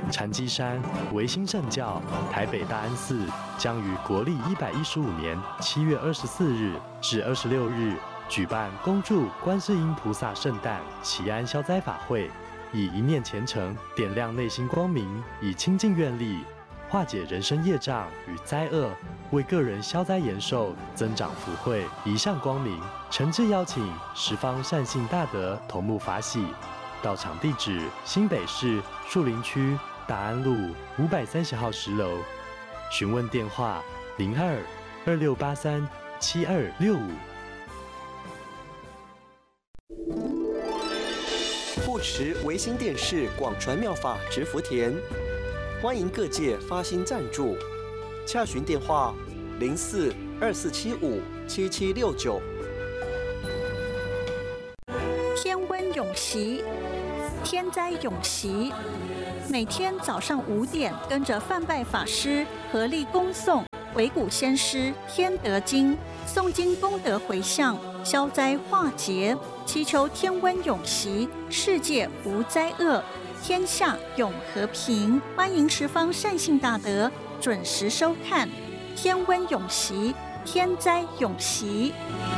禅机山维新正教台北大安寺将于国历115年7月24日至26日举办恭祝观世音菩萨圣诞祈安消灾法会，以一念虔诚点亮内心光明，以清净愿力化解人生业障与灾厄，为个人消灾延寿、增长福慧、移向光明。诚挚邀请十方善信大德同沐法喜。到场地址：新北市树林区大安路530号10楼。询问电话：02-2683-7265。 护持维新电视广传妙法植福田，欢迎各界发心赞助，洽询电话04-2475-7769。 天温永息，天灾永息。每天早上5点，跟着范拜法师合力恭诵维古先师天德经，诵经功德回向，消灾化劫，祈求天温永息，世界无灾厄，天下永和平。欢迎十方善信大德准时收看天温永息，天灾永息。